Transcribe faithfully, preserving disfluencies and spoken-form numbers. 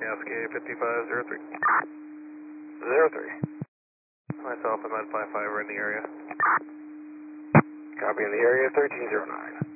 ASCII fifty-five zero three. Zero three. Myself, I'm at five five, we're in the area. Copy in the area, thirteen zero nine.